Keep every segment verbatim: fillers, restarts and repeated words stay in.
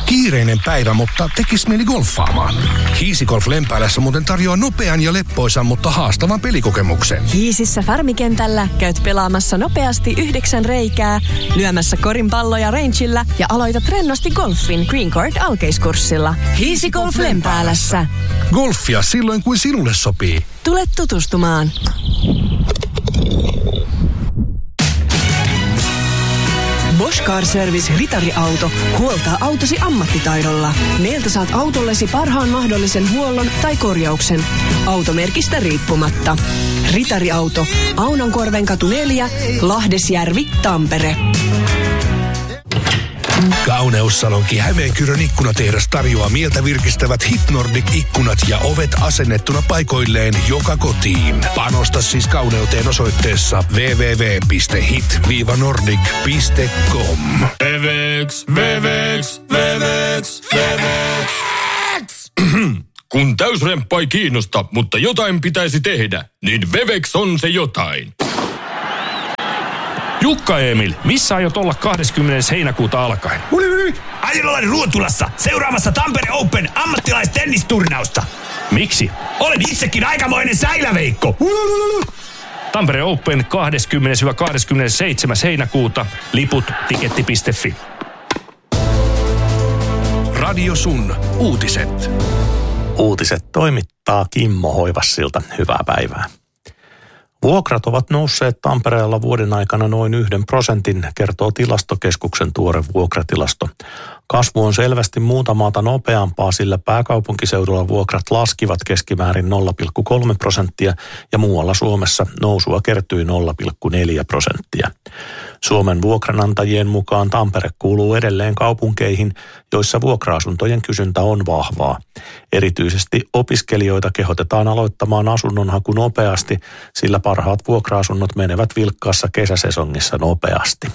Kiireinen päivä, mutta tekis mieli golfaamaan. Hiisigolf Lempäälässä muuten tarjoaa nopean ja leppoisan, mutta haastavan pelikokemuksen. Hiisissä Farmikentällä käyt pelaamassa nopeasti yhdeksän reikää, lyömässä korinpalloja rangeillä ja aloitat rennosti golfin Green Court alkeiskurssilla. Hiisigolf Lempäälässä. Golfia silloin, kuin sinulle sopii. Tule tutustumaan. Bosch Car Service Ritariauto huoltaa autosi ammattitaidolla. Meiltä saat autollesi parhaan mahdollisen huollon tai korjauksen. Automerkistä riippumatta. Ritariauto. Aunankorvenkatu neljä, Lahdesjärvi, Tampere. Kauneussalonki Hämeenkyrön ikkunatehdas tarjoaa mieltä virkistävät Hit-Nordic-ikkunat ja ovet asennettuna paikoilleen joka kotiin. Panosta siis kauneuteen osoitteessa double-u double-u double-u piste hit nordic piste com. Wevex, Wevex, Wevex, Wevex. Kun täysremppa ei kiinnosta, mutta jotain pitäisi tehdä, niin Wevex on se jotain. Jukka Emil, missä aiot olla kahdeskymmenes heinäkuuta alkaen? Aion olla Ruotulassa seuraamassa Tampere Open ammattilaistennisturnausta. Miksi? Olen itsekin aikamoinen säiläveikko. Tampere Open kahdeskymmenes kahdeskymmenesseitsemäs heinäkuuta. Liput tiketti piste fi. Radio Sun uutiset. Uutiset toimittaa Kimmo Hoivassilta. Hyvää päivää. Vuokrat ovat nousseet Tampereella vuoden aikana noin yhden prosentin, kertoo Tilastokeskuksen tuore vuokratilasto. Kasvu on selvästi muuta maata nopeampaa, sillä pääkaupunkiseudulla vuokrat laskivat keskimäärin nolla pilkku kolme prosenttia ja muualla Suomessa nousua kertyi nolla pilkku neljä prosenttia. Suomen vuokranantajien mukaan Tampere kuuluu edelleen kaupunkeihin, joissa vuokra-asuntojen kysyntä on vahvaa. Erityisesti opiskelijoita kehotetaan aloittamaan asunnonhaku nopeasti, sillä parhaat vuokra-asunnot menevät vilkkaassa kesäsesongissa nopeasti.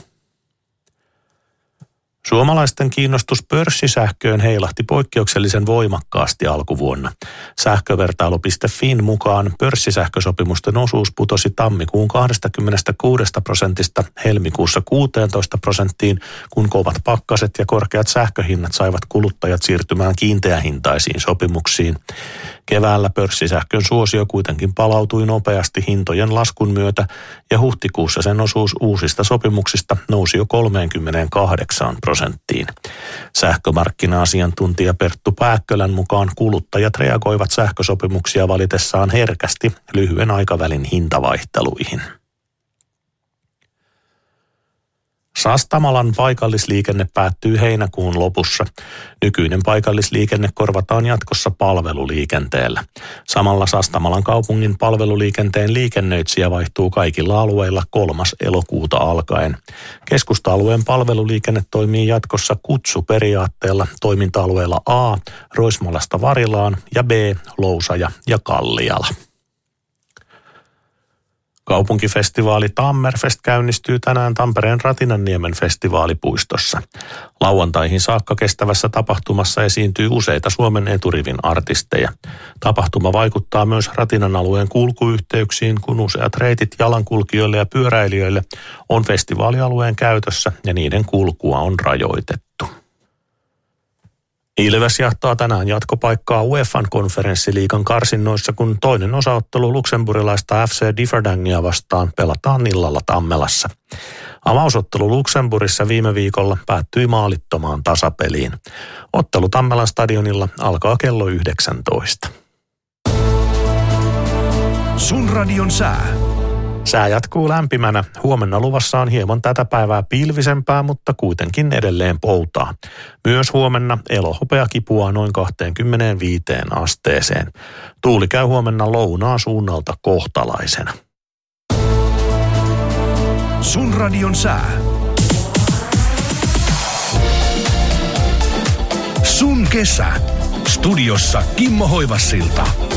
Suomalaisten kiinnostus pörssisähköön heilahti poikkeuksellisen voimakkaasti alkuvuonna. Sähkövertailu piste fin mukaan pörssisähkösopimusten osuus putosi tammikuun kaksikymmentäkuusi prosentista helmikuussa kuusitoista prosenttiin, kun kovat pakkaset ja korkeat sähköhinnat saivat kuluttajat siirtymään kiinteähintaisiin sopimuksiin. Keväällä pörssisähkön suosio kuitenkin palautui nopeasti hintojen laskun myötä ja huhtikuussa sen osuus uusista sopimuksista nousi jo kolmekymmentäkahdeksan prosenttiin. Sähkömarkkina-asiantuntija Perttu Pääkkölän mukaan kuluttajat reagoivat sähkösopimuksia valitessaan herkästi lyhyen aikavälin hintavaihteluihin. Sastamalan paikallisliikenne päättyy heinäkuun lopussa. Nykyinen paikallisliikenne korvataan jatkossa palveluliikenteellä. Samalla Sastamalan kaupungin palveluliikenteen liikennöitsijä vaihtuu kaikilla alueilla kolmas elokuuta alkaen. Keskusta-alueen palveluliikenne toimii jatkossa kutsuperiaatteella toiminta-alueella A, Roismalasta Varilaan ja B, Lousaja ja Kalliala. Kaupunkifestivaali Tammerfest käynnistyy tänään Tampereen Ratinanniemen festivaalipuistossa. Lauantaihin saakka kestävässä tapahtumassa esiintyy useita Suomen eturivin artisteja. Tapahtuma vaikuttaa myös Ratinan alueen kulkuyhteyksiin, kun useat reitit jalankulkijoille ja pyöräilijöille on festivaalialueen käytössä ja niiden kulkua on rajoitettu. Ilves jahtaa tänään jatkopaikkaa UEFAn konferenssiliigan karsinnoissa, kun toinen osaottelu luksemburilaista F C Differdangia vastaan pelataan illalla Tammelassa. Avausottelu Luxemburgissa viime viikolla päättyi maalittomaan tasapeliin. Ottelu Tammelan stadionilla alkaa kello yhdeksäntoista. Sun radion sää. Sää jatkuu lämpimänä. Huomenna luvassa on hieman tätä päivää pilvisempää, mutta kuitenkin edelleen poutaa. Myös huomenna elohopea kipuaa noin kaksikymmentäviisi asteeseen. Tuuli käy huomenna lounaan suunnalta kohtalaisena. Sun radion sää. Sun kesä. Studiossa Kimmo Hoivassilta.